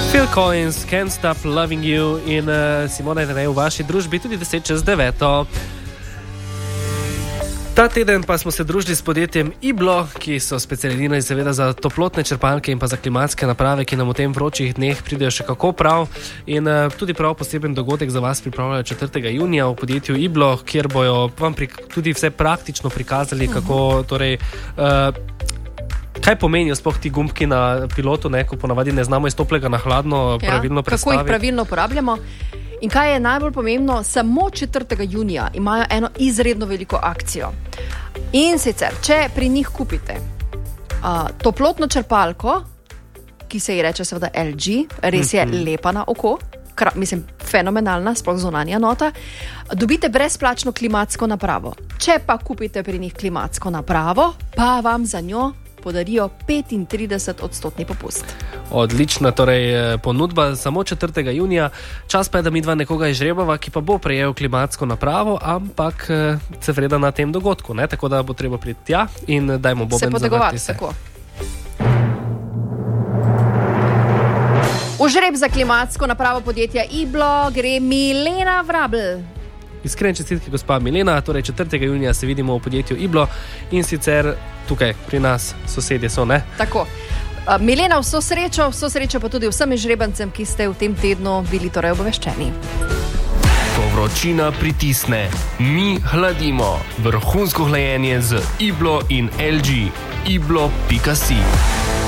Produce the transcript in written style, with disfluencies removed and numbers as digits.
Phil Collins, Can't Stop Loving You in Simona je v vaši družbi tudi 10:09. Ta teden pa smo se družili s podjetjem Iblo, ki so specializirani seveda za toplotne črpalke in pa za klimatske naprave, ki nam v tem vročih dneh pridejo še kako prav. In tudi prav poseben dogodek za vas pripravljajo 4. junija v podjetju Iblo, kjer bojo vam tudi vse praktično prikazali, kako torej... Kaj pomenijo sploh ti gumbki na pilotu, ko ponavadi ne znamo iz toplega na hladno pravilno predstaviti? Kako jih pravilno uporabljamo? In kaj je najbolj pomembno, samo 4. junija imajo eno izredno veliko akcijo. In sicer, če pri njih kupite toplotno črpalko, ki se ji reče seveda LG, res je lepa na oko, mislim, fenomenalna, sploh zunanja nota, dobite brezplačno klimatsko napravo. Če pa kupite pri njih klimatsko napravo, pa vam za njo podarijo 35% popust. Odlična torej ponudba, samo 4. junija. Čas pa je, da mi dva nekoga izžrebava, ki pa bo prejel klimatsko napravo, ampak seveda na tem dogodku, tako da bo treba priti tja in dajmo boben zavrti se. Tako. V žreb za klimatsko napravo podjetja Iblo gre Milena Vrabel. Iskren čestitke, gospa Milena, torej 4. junija se vidimo v podjetju Iblo in sicer tukaj pri nas sosedje so, ne? Tako. Milena, vso srečo pa tudi vsem izžrebancem, ki ste v tem tednu bili torej obveščeni. Ko vročina pritisne, mi hladimo. Vrhunsko hlajenje z Iblo in LG. Iblo.si